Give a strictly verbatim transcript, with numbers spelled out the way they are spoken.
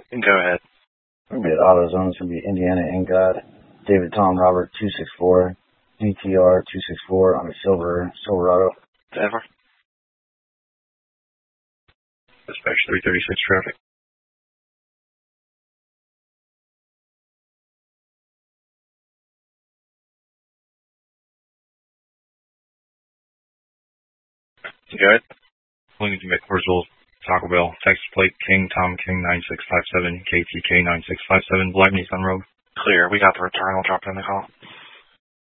Go ahead. We're going to be at AutoZone. It's going to be Indiana Ingod. David Tom Robert two six four. D T R two six four on a silver Silverado. Ever. Dispatch three thirty-six traffic. Go ahead. Willing to make Corsville, Taco Bell, Texas plate, King, Tom King, nine six five seven, K T K nine six five seven, Black Nissan Road. Clear. We got the return. I'll drop in the call.